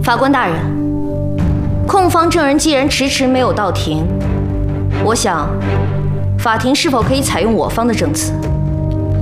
法官大人，控方证人既然迟迟没有到庭，我想，法庭是否可以采用我方的证词？